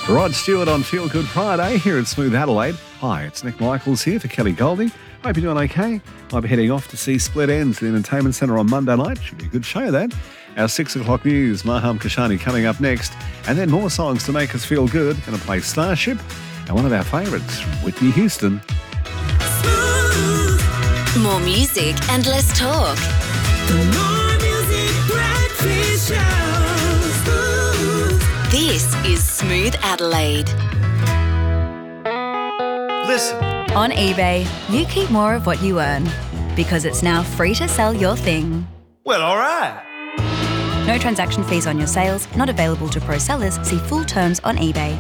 Rod Stewart on Feel Good Friday here at Smooth Adelaide. Hi, it's Nick Michaels here for Kelly Golding. Hope you're doing okay. I'll be heading off to see Split Ends at the Entertainment Centre on Monday night. Should be a good show, that. Our 6 o'clock news, Maham Kashani coming up next. And then more songs to make us feel good. Going to play Starship and one of our favourites, Whitney Houston. More music and less talk. The More Music Breakfast Show. This is Smooth Adelaide. Listen. On eBay, you keep more of what you earn because it's now free to sell your thing. Well, all right. No transaction fees on your sales, not available to pro sellers. See full terms on eBay.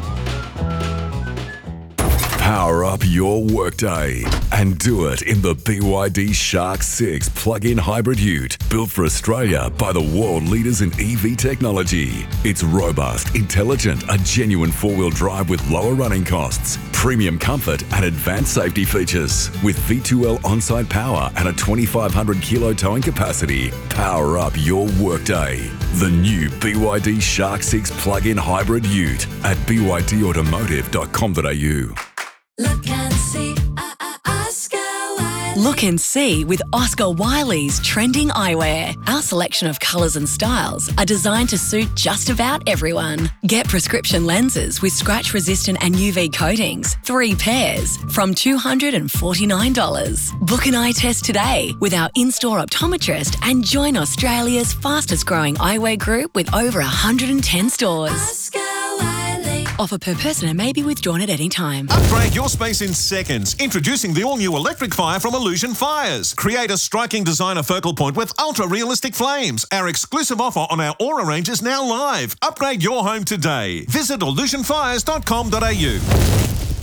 Power up your workday and do it in the BYD Shark 6 plug-in hybrid ute, built for Australia by the world leaders in EV technology. It's robust, intelligent, a genuine four-wheel drive with lower running costs, premium comfort and advanced safety features. With V2L on-site power and a 2,500 kilo towing capacity, power up your workday. The new BYD Shark 6 plug-in hybrid ute at bydautomotive.com.au. Look and see, Oscar Wilde. Look and see with Oscar Wiley's trending eyewear. Our selection of colours and styles are designed to suit just about everyone. Get prescription lenses with scratch-resistant and UV coatings, 3 pairs, from $249. Book an eye test today with our in-store optometrist and join Australia's fastest-growing eyewear group with over 110 stores. Oscar Wilde. Offer per person and may be withdrawn at any time. Upgrade your space in seconds. Introducing the all-new electric fire from Illusion Fires. Create a striking designer focal point with ultra-realistic flames. Our exclusive offer on our Aura range is now live. Upgrade your home today. Visit illusionfires.com.au.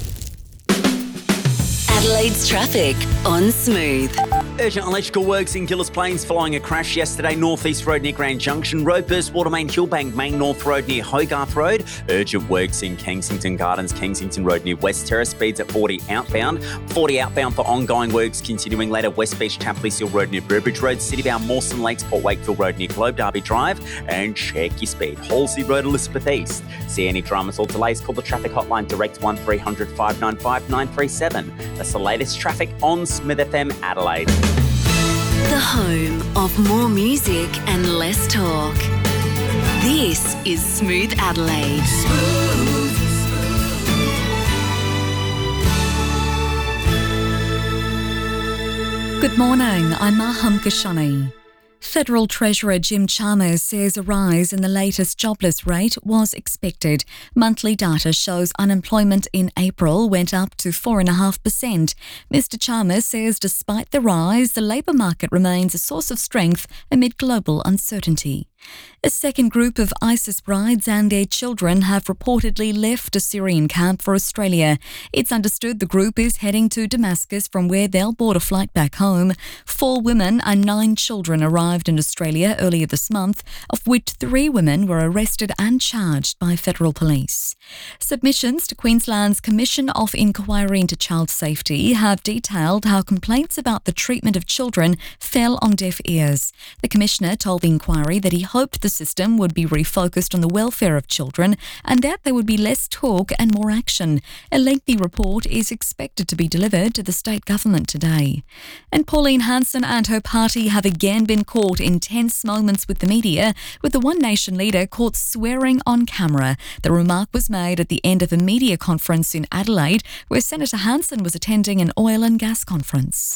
Adelaide's traffic on Smooth. Urgent electrical works in Gilles Plains following a crash yesterday. Northeast Road near Grand Junction. Road burst, water main, Hillbank Main North Road near Hogarth Road. Urgent works in Kensington Gardens, Kensington Road near West Terrace. Speeds at 40 outbound. 40 outbound for ongoing works continuing later. West Beach, Tapley Hill Road near Burbridge Road. Citybound, Mawson Lakes, Port Wakefield Road near Globe Derby Drive. And check your speed. Halsey Road, Elizabeth East. See any dramas or delays, call the traffic hotline direct 1300 595 937. That's the latest traffic on Smith FM Adelaide. The home of more music and less talk. This is Smooth Adelaide. Good morning, I'm Maham Kashani. Federal Treasurer Jim Chalmers says a rise in the latest jobless rate was expected. Monthly data shows unemployment in April went up to 4.5%. Mr Chalmers says despite the rise, the labour market remains a source of strength amid global uncertainty. A second group of ISIS brides and their children have reportedly left a Syrian camp for Australia. It's understood the group is heading to Damascus from where they'll board a flight back home. 4 women and 9 children arrived in Australia earlier this month, of which 3 women were arrested and charged by federal police. Submissions to Queensland's Commission of Inquiry into Child Safety have detailed how complaints about the treatment of children fell on deaf ears. The Commissioner told the inquiry that he hoped the system would be refocused on the welfare of children and that there would be less talk and more action. A lengthy report is expected to be delivered to the state government today. And Pauline Hanson and her party have again been caught in tense moments with the media, with the One Nation leader caught swearing on camera. The remark was made at the end of a media conference in Adelaide, where Senator Hanson was attending an oil and gas conference.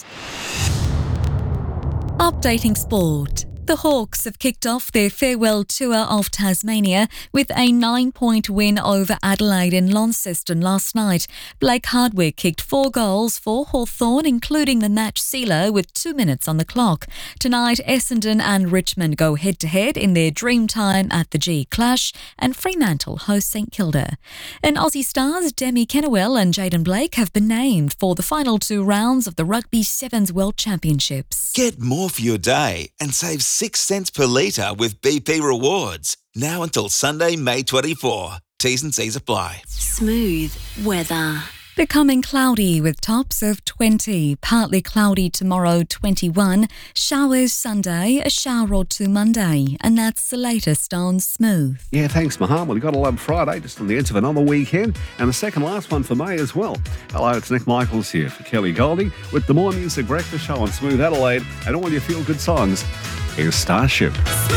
Updating sport. The Hawks have kicked off their farewell tour of Tasmania with a 9-point win over Adelaide in Launceston last night. Blake Hardwick kicked 4 goals for Hawthorn, including the match sealer with 2 minutes on the clock. Tonight, Essendon and Richmond go head-to-head in their dream time at the G Clash, and Fremantle host St Kilda. And Aussie stars Demi Kennewell and Jaden Blake have been named for the final 2 rounds of the Rugby Sevens World Championships. Get more for your day and save 6 cents per litre with BP Rewards. Now until Sunday, May 24. T's and C's apply. Smooth weather. Becoming cloudy with tops of 20. Partly cloudy tomorrow, 21. Showers Sunday, a shower or two Monday. And that's the latest on Smooth. Yeah, thanks, Maham. Well, you've got to love Friday, just on the edge of another weekend, and the second last one for May as well. Hello, it's Nick Michaels here for Kelly Golding with the More Music Breakfast Show on Smooth Adelaide and all your feel-good songs. Here's Starship.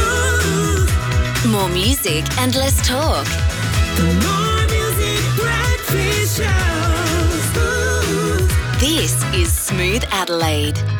More music and less talk. The More Music Breakfast Show. This is Smooth Adelaide.